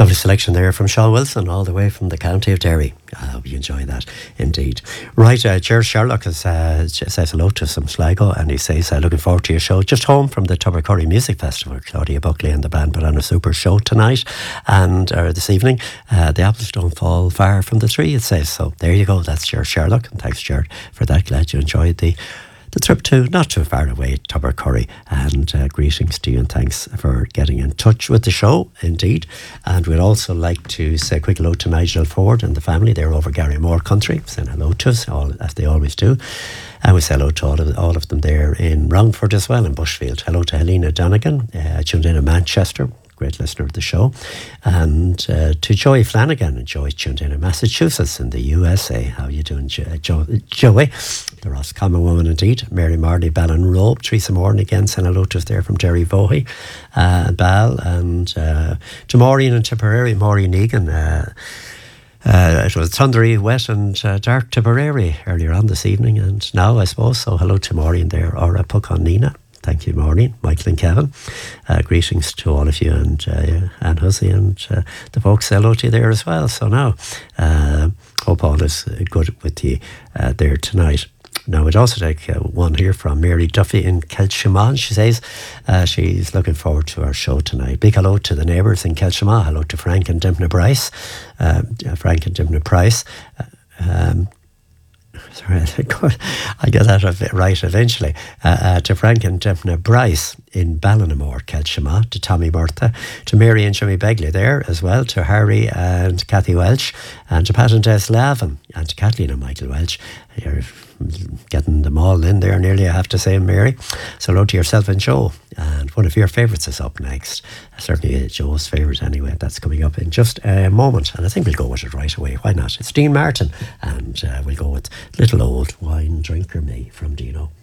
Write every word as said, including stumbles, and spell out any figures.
Lovely selection there from Sean Wilson, all the way from the county of Derry. I hope you enjoy that, indeed. Right, uh, Ger Sherlock is, uh, says hello to some Sligo, and he says, uh, looking forward to your show. Just home from the Tubbercurry Music Festival. Claudia Buckley and the band put on a super show tonight and uh, this evening. Uh, the apples don't fall far from the tree, it says. So there you go, that's Ger Sherlock, and thanks, Ger, for that. Glad you enjoyed the the trip to not too far away, Tubbercurry, and uh, greetings to you and thanks for getting in touch with the show, indeed. And we'd also like to say a quick hello to Nigel Ford and the family. They're over Gary Moore country, saying hello to us, all, as they always do. And we say hello to all of, all of them there in Roundford as well, in Bushfield. Hello to Helena Donegan, uh, tuned in in Manchester, great listener of the show, and uh, to Joey Flanagan, and Joey tuned in in Massachusetts in the U S A. How are you doing, jo- jo- Joey? The Roscommon woman indeed. Mary Marley, Ballinrobe, Teresa Moran again, saying hello to us there from Derry Vohey, uh, Bal, and uh, to Maureen and Tipperary, Maureen Egan. Uh, Uh, it was thundery, wet and uh, dark Tipperary earlier on this evening, and now I suppose, so hello to Maureen there, or a puck on Nina. Thank you, Maureen, Michael and Kevin. Uh, greetings to all of you, and uh, Anne Hussey and uh, the folks, hello to you there as well. So now, uh, hope all is good with you uh, there tonight. Now, we'd also take uh, one here from Mary Duffy in Kelshima. She says uh, she's looking forward to our show tonight. Big hello to the neighbours in Kelshima. Hello to Frank and Dimna Bryce. Uh, Frank and Dimna Price. Uh, um, Sorry, I get that right eventually. Uh, uh, to Frank and Dimna Bryce in Ballinamore, Kelshima. To Tommy Murtha. To Mary and Jimmy Begley there as well. To Harry and Kathy Welch. And to Pat and Des Lavin. And to Kathleen and Michael Welch. You're getting them all in there nearly, I have to say, Mary. So hello to yourself and Joe. And one of your favourites is up next. Certainly Joe's favourite anyway. That's coming up in just a moment. And I think we'll go with it right away. Why not? It's Dean Martin. And uh, we'll go with Little Old Wine Drinker Me from Dino.